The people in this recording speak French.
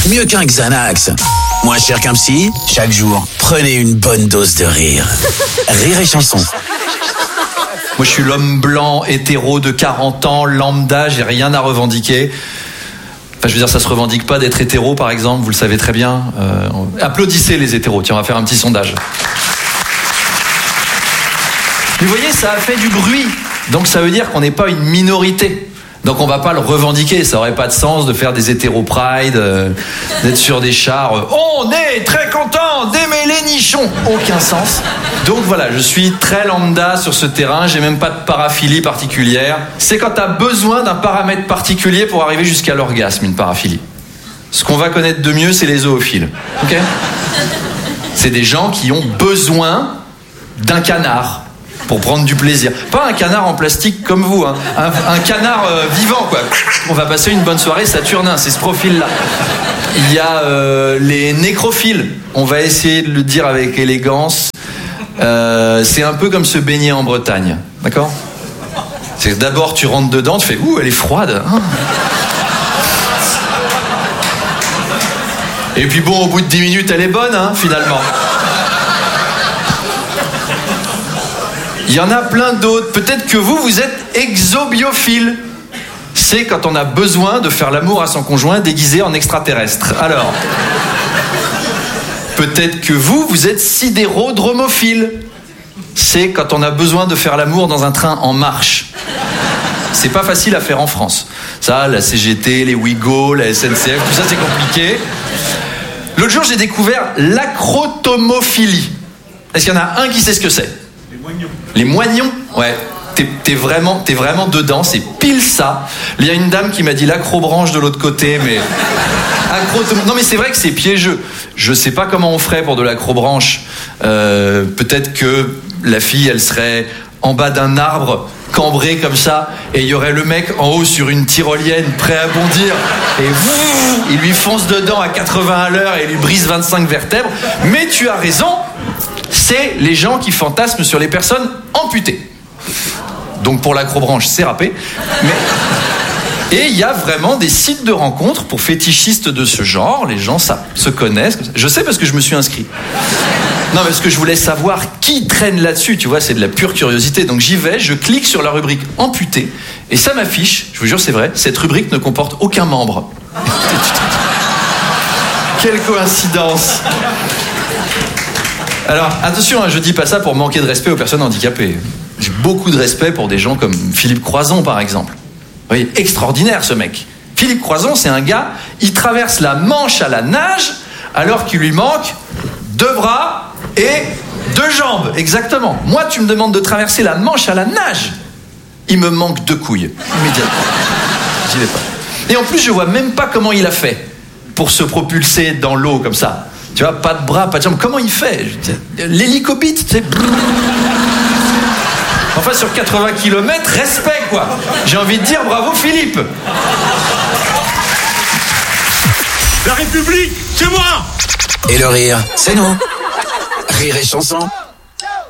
mieux qu'un Xanax. Moins cher qu'un psy, chaque jour, prenez une bonne dose de rire. Rire et chanson. Moi, je suis l'homme blanc, hétéro de 40 ans, lambda, j'ai rien à revendiquer. Enfin, je veux dire, ça se revendique pas d'être hétéro, par exemple, vous le savez très bien. Applaudissez les hétéros, tiens, on va faire un petit sondage. Vous voyez, ça a fait du bruit, donc ça veut dire qu'on n'est pas une minorité. Donc on va pas le revendiquer, ça aurait pas de sens de faire des hétéro pride, d'être sur des chars. On est très content d'aimer les nichons, aucun sens. Donc voilà, je suis très lambda sur ce terrain, j'ai même pas de paraphilie particulière. C'est quand t'as besoin d'un paramètre particulier pour arriver jusqu'à l'orgasme, une paraphilie. Ce qu'on va connaître de mieux, c'est les zoophiles. Ok ? C'est des gens qui ont besoin d'un canard pour prendre du plaisir. Pas un canard en plastique comme vous, hein. Un canard vivant, quoi. On va passer une bonne soirée saturnin, c'est ce profil-là. Il y a les nécrophiles. On va essayer de le dire avec élégance. C'est un peu comme se baigner en Bretagne, d'accord ? C'est que d'abord tu rentres dedans, tu fais « Ouh, elle est froide hein !» Et puis bon, au bout de 10 minutes, elle est bonne, hein, finalement. Il y en a plein d'autres. Peut-être que vous êtes exobiophile. C'est quand on a besoin de faire l'amour à son conjoint déguisé en extraterrestre. Alors, peut-être que vous êtes sidérodromophile. C'est quand on a besoin de faire l'amour dans un train en marche. C'est pas facile à faire en France. Ça, la CGT, les Ouigo, la SNCF, tout ça c'est compliqué. L'autre jour, j'ai découvert l'acrotomophilie. Est-ce qu'il y en a un qui sait ce que c'est ? Les moignons, ouais. T'es vraiment dedans, c'est pile ça. Il y a une dame qui m'a dit l'acrobranche de l'autre côté, mais non mais c'est vrai que c'est piégeux. Je sais pas comment on ferait pour de l'acrobranche. Peut-être que la fille, elle serait en bas d'un arbre, cambrée comme ça, et il y aurait le mec en haut sur une tyrolienne, prêt à bondir, et il lui fonce dedans à 80 à l'heure et lui brise 25 vertèbres. Mais tu as raison. C'est les gens qui fantasment sur les personnes amputées. Donc pour l'acrobranche, c'est râpé. Et il y a vraiment des sites de rencontres pour fétichistes de ce genre. Les gens se connaissent. Je sais parce que je me suis inscrit. Non, parce que je voulais savoir qui traîne là-dessus. Tu vois, c'est de la pure curiosité. Donc j'y vais, je clique sur la rubrique amputé. Et ça m'affiche, je vous jure c'est vrai, cette rubrique ne comporte aucun membre. Quelle coïncidence. Alors, attention, je dis pas ça pour manquer de respect aux personnes handicapées. J'ai beaucoup de respect pour des gens comme Philippe Croizon, par exemple. Vous voyez, extraordinaire, ce mec. Philippe Croizon, c'est un gars, il traverse la Manche à la nage, alors qu'il lui manque 2 bras et 2 jambes. Exactement. Moi, tu me demandes de traverser la Manche à la nage. Il me manque 2 couilles. Immédiatement. J'y vais pas. Et en plus, je vois même pas comment il a fait pour se propulser dans l'eau comme ça. Tu vois, pas de bras, pas de jambes. Comment il fait ? L'hélicobite, tu sais. Enfin, sur 80 km, respect, quoi. J'ai envie de dire bravo, Philippe. La République, c'est moi. Et le rire, c'est nous. Rire et chanson.